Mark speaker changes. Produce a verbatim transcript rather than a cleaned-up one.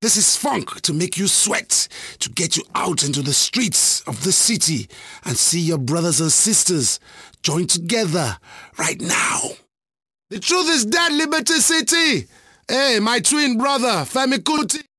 Speaker 1: This is funk to make you sweat, to get you out into the streets of the city and see your brothers and sisters join together right now. The truth is dead, Liberty City. Hey, my twin brother, Femi Kuti.